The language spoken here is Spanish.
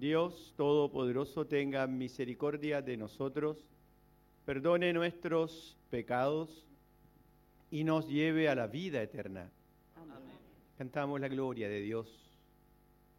Dios Todopoderoso tenga misericordia de nosotros, perdone nuestros pecados y nos lleve a la vida eterna. Amén. Cantamos la gloria de Dios.